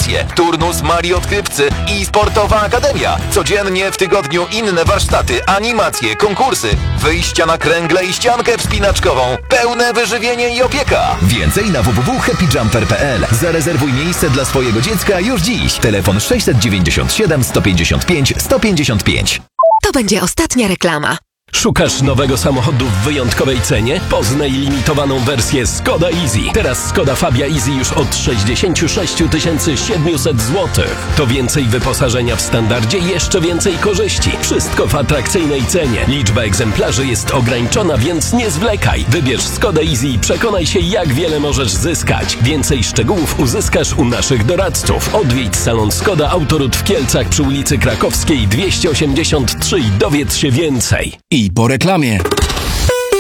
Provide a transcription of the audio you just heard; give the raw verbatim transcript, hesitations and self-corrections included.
wakacje, turnus Marii Odkrywcy i sportowa akademia. Codziennie w tygodniu inne warsztaty, animacje, konkursy, wyjścia na kręgle i ściankę wspinaczkową, pełne wyżywienie i opieka. Więcej na w w w kropka happy jumper kropka p l. Zarezerwuj miejsce dla swojego dziecka już dziś. Telefon sześćset dziewięćdziesiąt siedem, sto pięćdziesiąt pięć, sto pięćdziesiąt pięć. To będzie ostatnia reklama. Szukasz nowego samochodu w wyjątkowej cenie? Poznaj limitowaną wersję Skoda Easy. Teraz Skoda Fabia Easy już od sześćdziesiąt sześć tysięcy siedemset złotych. To więcej wyposażenia w standardzie i jeszcze więcej korzyści. Wszystko w atrakcyjnej cenie. Liczba egzemplarzy jest ograniczona, więc nie zwlekaj. Wybierz Skoda Easy i przekonaj się, jak wiele możesz zyskać. Więcej szczegółów uzyskasz u naszych doradców. Odwiedź salon Skoda Autoród w Kielcach przy ulicy Krakowskiej dwieście osiemdziesiąt trzy i dowiedz się więcej. I po reklamie.